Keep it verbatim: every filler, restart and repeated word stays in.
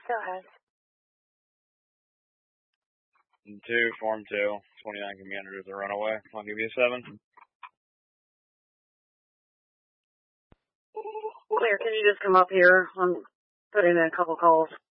Go ahead. Two, Form two, twenty-nine Commander is a runaway. I'll give you a seven. Clear, can you just come up here? I'm putting in a couple calls.